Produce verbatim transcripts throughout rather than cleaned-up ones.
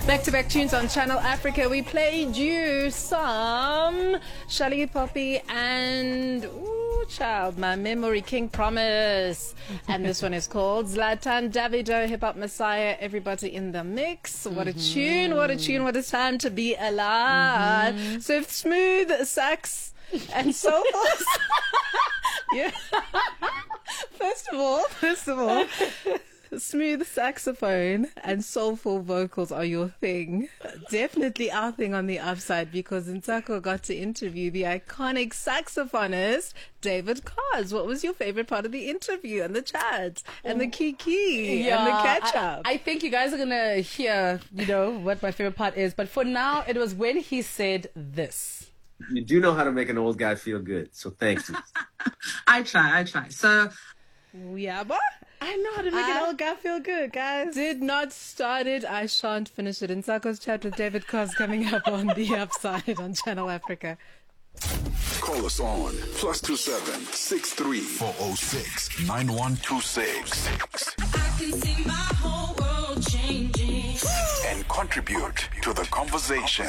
Back-to-back tunes on Channel Africa. We played you some Shali Poppy and ooh, child, my memory King Promise. And this one is called Zlatan Davido, Hip Hop Messiah. Everybody in the mix. What a Mm-hmm. tune! What a tune! What a time to be alive. Mm-hmm. So smooth sax and soul. Yeah. First of all, first of all. Smooth saxophone and soulful vocals are your thing. Definitely our thing on the upside, because Ntako got to interview the iconic saxophonist David Cos. What was your favorite part of the interview and the chat and the kiki Yeah, and the catch I, up? I think you guys are gonna hear, you know, what my favorite part is. But for now, it was when he said this. You do know how to make an old guy feel good, so thank you. I try, I try. So, Yeah, but I know how to make I- an old guy feel good, guys. did not start it. I shan't finish it. Ntako's chat with David Cos coming up on the upside on Channel Africa. Call us on plus two seven six three four zero six nine one two six I can see my whole world changing. and contribute to the conversation.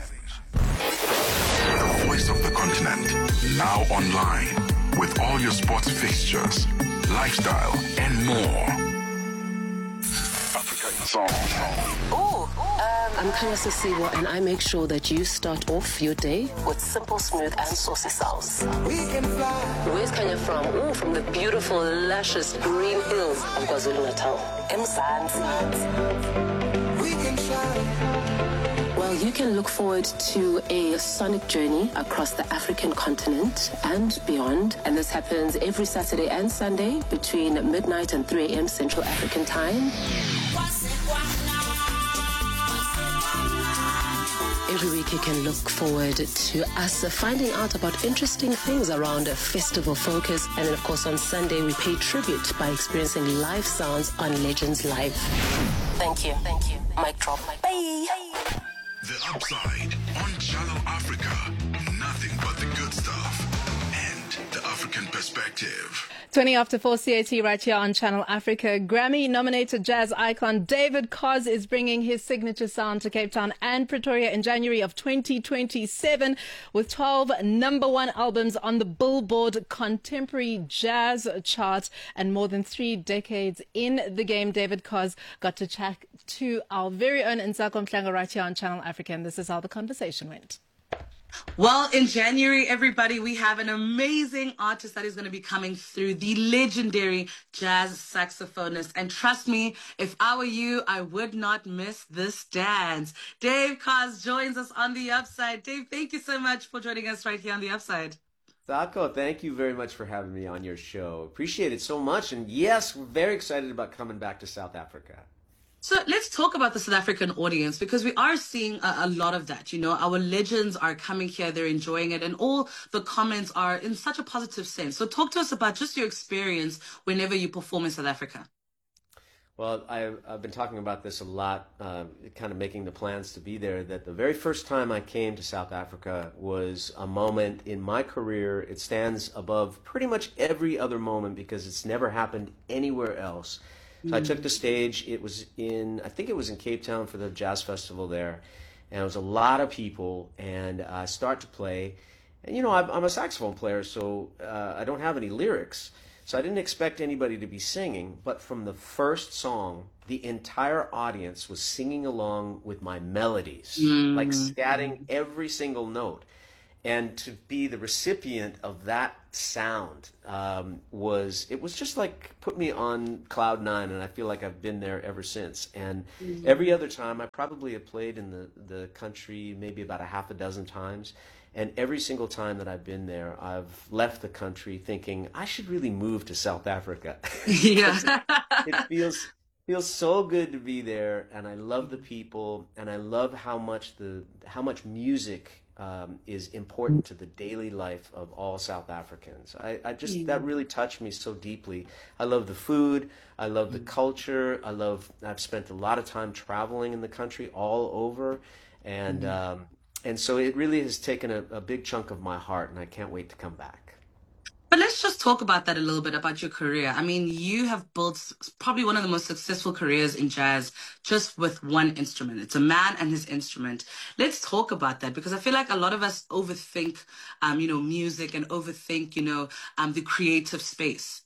The voice of the continent, now online with all your sports fixtures, lifestyle, and more. Africa in Song. Ooh, um, I'm Kanya Sisiwa, and I make sure that you start off your day with simple, smooth, and saucy sounds. Where's Kanya from? Ooh, from the beautiful, luscious green hills of KwaZulu-Natal. Mzansi. Well, you can look forward to a sonic journey across the African continent and beyond. And this happens every Saturday and Sunday between midnight and three a.m. Central African Time. Every week you can look forward to us finding out about interesting things around a festival focus. And then, of course, on Sunday, we pay tribute by experiencing live sounds on Legends Live. Thank you. Thank you. Mic drop. Bye. The Upside on Channel Africa. Nothing but the good stuff and the African perspective. twenty after four C A T right here on Channel Africa. Grammy-nominated jazz icon David Cos is bringing his signature sound to Cape Town and Pretoria in January of twenty twenty-seven with twelve number one albums on the Billboard Contemporary Jazz chart and more than three decades in the game. David Cos got to chat to our very own Nsako Mhlanga right here on Channel Africa, and this is how the conversation went. well, in January, everybody, we have an amazing artist that is going to be coming through, the legendary jazz saxophonist. And trust me, if I were you, I would not miss this dance. Dave Cos joins us on the Upside. Dave, thank you so much for joining us right here on the Upside. Sako, thank you very much for having me on your show. Appreciate it so much. And yes, we're very excited about coming back to South Africa. So let's talk about the South African audience, because we are seeing a, a lot of that. You know, our legends are coming here, they're enjoying it, and all the comments are in such a positive sense. So talk to us about just your experience whenever you perform in South Africa. Well, I, I've been talking about this a lot, uh, kind of making the plans to be there, that the very first time I came to South Africa was a moment in my career. It stands above pretty much every other moment because it's never happened anywhere else. So I took the stage. It was in, I think it was in Cape Town for the jazz festival there. And it was a lot of people. And I start to play. And, you know, I'm, I'm a saxophone player, so uh, I don't have any lyrics. So I didn't expect anybody to be singing. But from the first song, the entire audience was singing along with my melodies, mm. like scatting every single note. And to be the recipient of that sound um, was, it was just like put me on cloud nine, and I feel like I've been there ever since. And mm-hmm. every other time, I probably have played in the, the country maybe about a half a dozen times. And every single time that I've been there, I've left the country thinking, I should really move to South Africa. Yeah. It feels feels so good to be there, and I love the people, and I love how much the how much music Um, is important to the daily life of all South Africans. I, I just, that really touched me so deeply. I love the food. I love the culture. I love, I've spent a lot of time traveling in the country all over. And, um, and so it really has taken a, a big chunk of my heart, and I can't wait to come back. But let's let's just talk about that a little bit, about your career. I mean, you have built s- probably one of the most successful careers in jazz just with one instrument. It's a man and his instrument. Let's talk about that because I feel like a lot of us overthink, um, you know, music and overthink, you know, um, the creative space.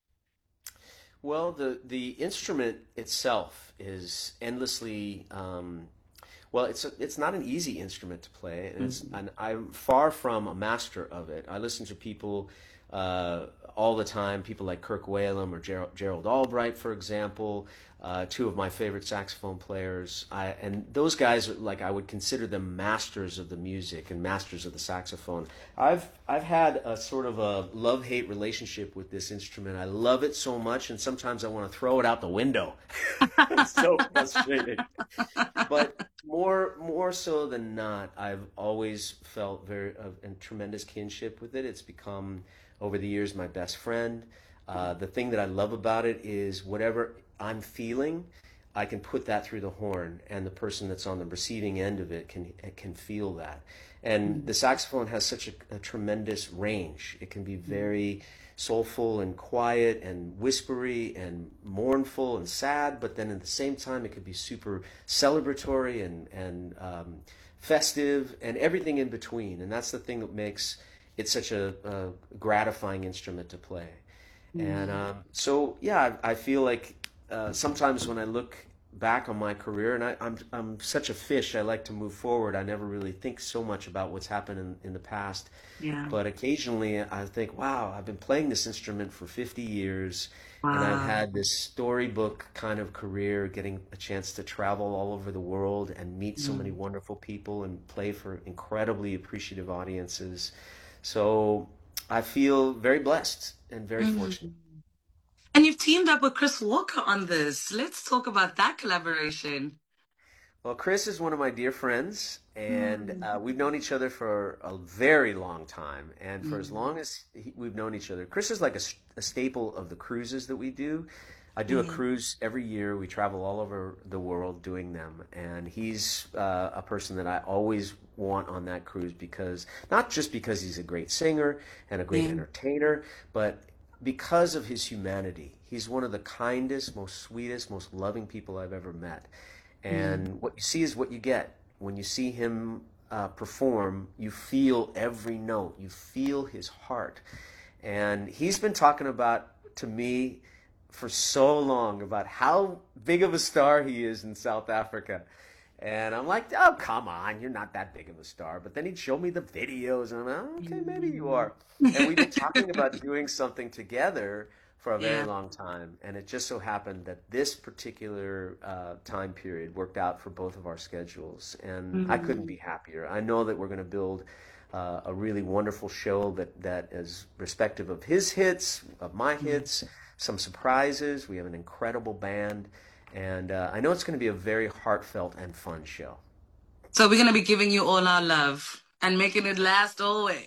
Well, the the instrument itself is endlessly um, well. It's a, it's not an easy instrument to play, and it's and I'm far from a master of it. I listen to people uh, all the time, people like Kirk Whalum or Gerald, Gerald Albright, for example, uh, two of my favorite saxophone players. I, and those guys, are like I would consider them masters of the music and masters of the saxophone. I've I've had a sort of a love-hate relationship with this instrument. I love it so much, and sometimes I want to throw it out the window. It's so frustrating. But more more so than not, I've always felt very uh, a tremendous kinship with it. It's become over the years my best friend. Uh, the thing that I love about it is whatever I'm feeling, I can put that through the horn, and the person that's on the receiving end of it can can feel that. And the saxophone has such a, a tremendous range. It can be very soulful and quiet and whispery and mournful and sad, but then at the same time it could be super celebratory and and um, festive and everything in between. And that's the thing that makes it such a, a gratifying instrument to play. And um, so, yeah, I, I feel like uh, sometimes when I look back on my career, and I, I'm I'm such a fish, I like to move forward. I never really think so much about what's happened in, in the past. Yeah. But occasionally I think, wow, I've been playing this instrument for fifty years, and I've Wow. had this storybook kind of career, getting a chance to travel all over the world and meet so many wonderful people and play for incredibly appreciative audiences. So I feel very blessed and very fortunate. And you've teamed up with Chris Walker on this. Let's talk about that collaboration. Well, Chris is one of my dear friends, and uh, we've known each other for a very long time. And for as long as he, we've known each other, Chris is like a, s- a staple of the cruises that we do. I do a cruise every year. We travel all over the world doing them. And he's uh, a person that I always want on that cruise because, not just because he's a great singer and a great Yeah. entertainer, but because of his humanity. He's one of the kindest, most sweetest, most loving people I've ever met. And what you see is what you get. When you see him uh, perform, you feel every note. You feel his heart. And he's been talking about, to me, for so long about how big of a star he is in South Africa. And I'm like, oh, come on, you're not that big of a star. But then he'd show me the videos, and I'm like, oh, okay, maybe you are. And we've been talking about doing something together for a very Yeah. long time. And it just so happened that this particular uh, time period worked out for both of our schedules. And I couldn't be happier. I know that we're going to build uh, a really wonderful show that, that is respective of his hits, of my hits, some surprises. We have an incredible band. And uh, I know it's going to be a very heartfelt and fun show. So we're going to be giving you all our love and making it last always.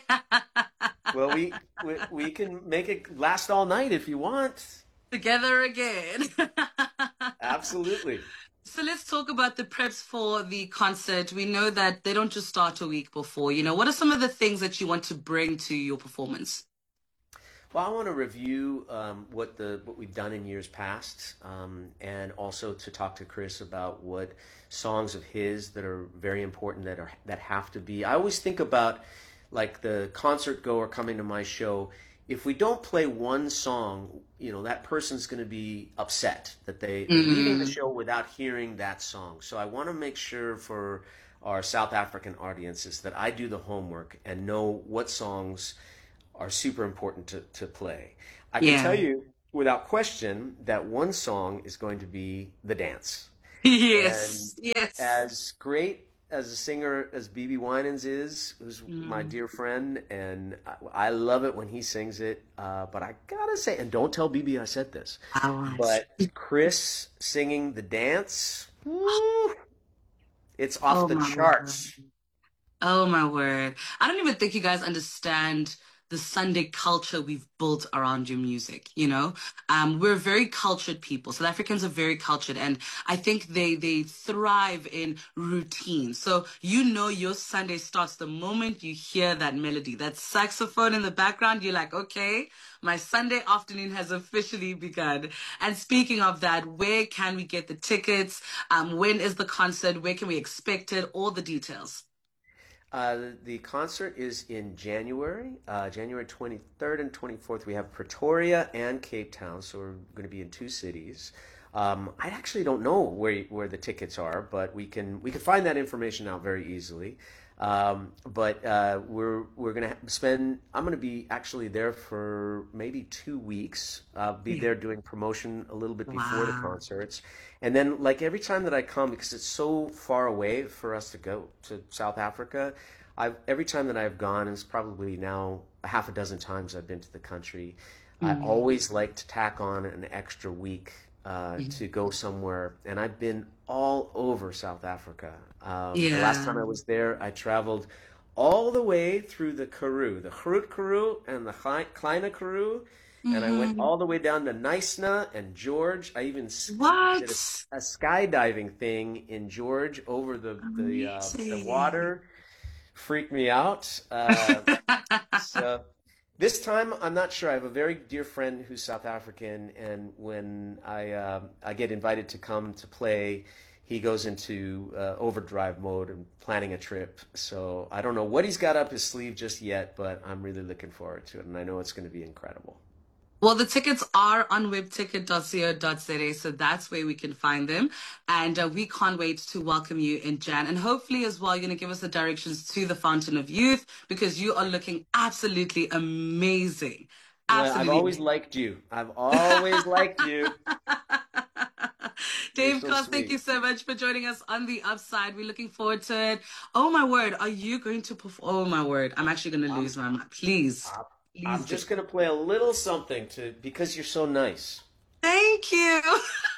Well, we, we we can make it last all night if you want. Together again. Absolutely. So let's talk about the preps for the concert. We know that they don't just start a week before. You know, what are some of the things that you want to bring to your performance? Well, I want to review um, what the what we've done in years past, um, and also to talk to Chris about what songs of his that are very important that are that have to be. I always think about like the concert goer coming to my show. If we don't play one song, you know, that person's going to be upset that they, they're leaving the show without hearing that song. So I want to make sure for our South African audiences that I do the homework and know what songs are super important to, to play. I can Yeah. tell you without question that one song is going to be The Dance. Yes, yes. As great as a singer as B B Winans is, who's my dear friend, and I, I love it when he sings it, uh, but I gotta say, and don't tell B B I said this, I won't. but Chris singing The Dance, woo, it's off Oh the my charts. Oh my word. I don't even think you guys understand the Sunday culture we've built around your music, you know? Um, we're very cultured people. South Africans are very cultured, and I think they, they thrive in routine. So you know your Sunday starts the moment you hear that melody, that saxophone in the background. You're like, okay, my Sunday afternoon has officially begun. And speaking of that, where can we get the tickets? Um, when is the concert? Where can we expect it? All the details. Uh, the concert is in January, uh, January twenty-third and twenty-fourth. We have Pretoria and Cape Town, so we're going to be in two cities. Um, I actually don't know where where the tickets are, but we can we can find that information out very easily. Um, but uh, we're we're gonna spend. I'm gonna be actually there for maybe two weeks. I'll be there doing promotion a little bit before the Wow. concerts, and then like every time that I come, because it's so far away for us to go to South Africa, I've every time that I've gone, and it's probably now a half a dozen times I've been to the country. I always like to tack on an extra week uh, to go somewhere, and I've been all over South Africa. Um, the last time I Yeah. was there, I traveled all the way through the Karoo, the Groot Karoo and the Klei- Kleine Karoo, and I went all the way down to Knysna and George. I even s- did What? a, a skydiving thing in George over the the, uh, the Amazing. water. Freaked me out. Uh, so this time, I'm not sure. I have a very dear friend who's South African, and when I uh, I get invited to come to play, he goes into uh, overdrive mode and planning a trip. So I don't know what he's got up his sleeve just yet, but I'm really looking forward to it, and I know it's going to be incredible. Well, the tickets are on webticket dot co dot za, so that's where we can find them. And uh, we can't wait to welcome you in Jan. And hopefully, as well, you're going to give us the directions to the Fountain of Youth, because you are looking absolutely amazing. Well, I've Absolutely always liked you. I've always liked you. You're Dave so Koss, thank you sweet. so much for joining us on the Upside. We're looking forward to it. Oh my word, are you going to perform? Oh my word, I'm actually going to lose my mind. Please, please I'm do. just going to play a little something to because you're so nice. Thank you.